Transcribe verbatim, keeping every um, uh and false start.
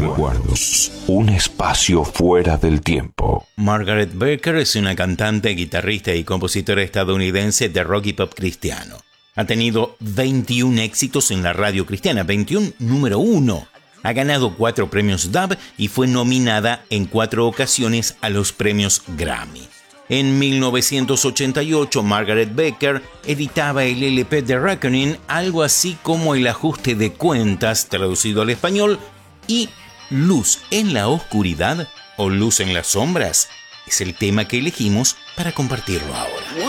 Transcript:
recuerdos. Un espacio fuera del tiempo. Margaret Becker es una cantante, guitarrista y compositora estadounidense de rock y pop cristiano. Ha tenido veintiún éxitos en la radio cristiana, veintiún número uno. Ha ganado cuatro premios Dove y fue nominada en cuatro ocasiones a los premios Grammy. En mil novecientos ochenta y ocho, Margaret Becker editaba el L P The Reckoning, algo así como El ajuste de cuentas, traducido al español, y Luz en la oscuridad o Luz en las sombras es el tema que elegimos para compartirlo ahora.